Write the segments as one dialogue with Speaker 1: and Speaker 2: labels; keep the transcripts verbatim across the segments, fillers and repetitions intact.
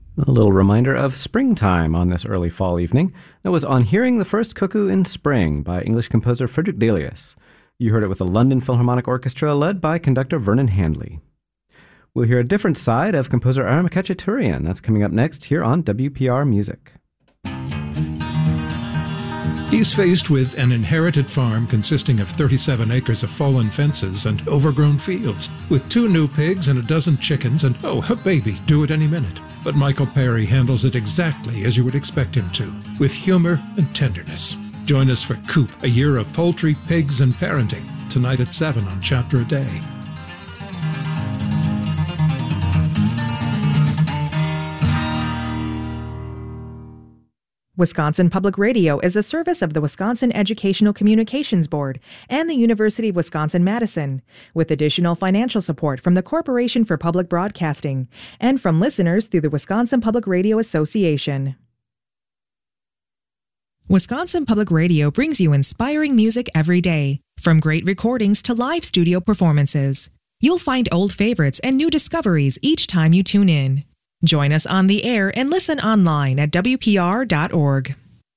Speaker 1: A little reminder of springtime on this early fall evening. That was On Hearing the First Cuckoo in Spring by English composer Frederick Delius. You heard it with the London Philharmonic Orchestra led by conductor Vernon Handley. We'll hear a different side of composer Aram Khachaturian. That's coming up next here on W P R Music.
Speaker 2: He's faced with an inherited farm consisting of thirty-seven acres of fallen fences and overgrown fields, with two new pigs and a dozen chickens and, oh, a baby due at any minute. But Michael Perry handles it exactly as you would expect him to, with humor and tenderness. Join us for Coop, a year of poultry, pigs, and parenting, tonight at seven on Chapter a Day.
Speaker 3: Wisconsin Public Radio is a service of the Wisconsin Educational Communications Board and the University of Wisconsin-Madison, with additional financial support from the Corporation for Public Broadcasting and from listeners through the Wisconsin Public Radio Association. Wisconsin Public Radio brings you inspiring music every day, from great recordings to live studio performances. You'll find old favorites and new discoveries each time you tune in. Join us on the air and listen online at W P R dot org.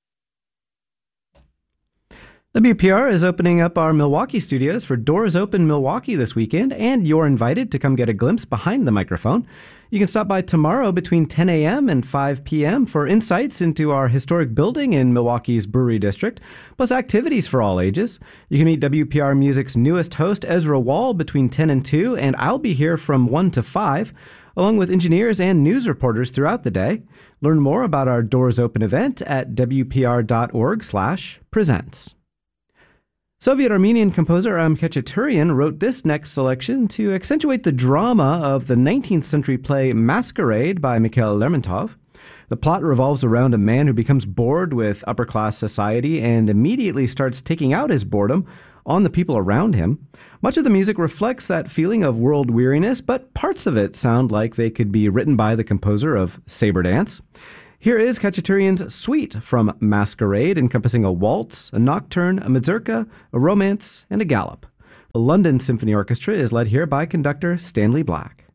Speaker 1: W P R is opening up our Milwaukee studios for Doors Open Milwaukee this weekend, and you're invited to come get a glimpse behind the microphone. You can stop by tomorrow between ten a.m. and five p.m. for insights into our historic building in Milwaukee's Brewery District, plus activities for all ages. You can meet W P R Music's newest host, Ezra Wall, between ten and two, and I'll be here from one to five. Along with engineers and news reporters throughout the day. Learn more about our Doors Open event at W P R dot org slash presents. Soviet Armenian composer Aram Khachaturian wrote this next selection to accentuate the drama of the nineteenth century play Masquerade by Mikhail Lermontov. The plot revolves around a man who becomes bored with upper-class society and immediately starts taking out his boredom on the people around him. Much of the music reflects that feeling of world weariness, but parts of it sound like they could be written by the composer of Sabre Dance. Here is Khachaturian's suite from Masquerade, encompassing a waltz, a nocturne, a mazurka, a romance, and a galop. The London Symphony Orchestra is led here by conductor Stanley Black.